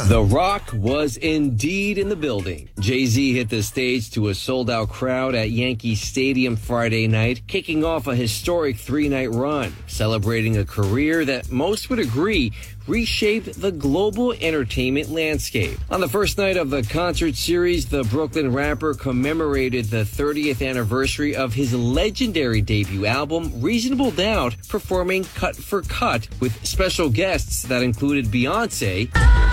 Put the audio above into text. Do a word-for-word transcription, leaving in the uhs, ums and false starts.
The Rock was indeed in the building. Jay-Z hit the stage to a sold-out crowd at Yankee Stadium Friday night, kicking off a historic three-night run, celebrating a career that most would agree reshaped the global entertainment landscape. On the first night of the concert series, the Brooklyn rapper commemorated the thirtieth anniversary of his legendary debut album, Reasonable Doubt, performing cut for cut with special guests that included Beyonce,